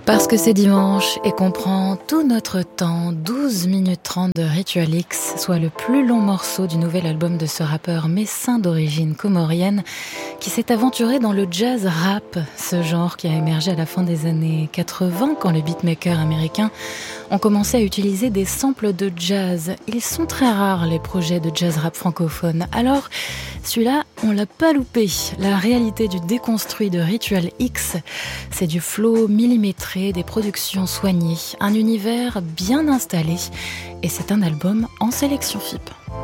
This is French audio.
Parce que c'est dimanche et qu'on prend tout notre temps, 12 minutes 30 de Ritual X, soit le plus long morceau du nouvel album de ce rappeur messin d'origine comorienne qui s'est aventuré dans le jazz rap, ce genre qui a émergé à la fin des années 80 quand les beatmakers américains ont commencé à utiliser des samples de jazz. Ils sont très rares les projets de jazz rap francophone. Alors, celui-là, on l'a pas loupé. La réalité du déconstruit de Ritual X, c'est du flow millimétré, des productions soignées, un univers bien installé et c'est un album en sélection FIP.